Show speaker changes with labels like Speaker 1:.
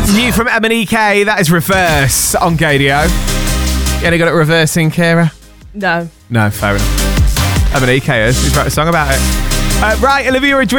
Speaker 1: New from M&EK, that is Reverse on Gadio. You only got it reversing, Kira?
Speaker 2: No.
Speaker 1: No, fair enough. M&EK is. He's wrote a song about it. Right, Olivia Rodrigo.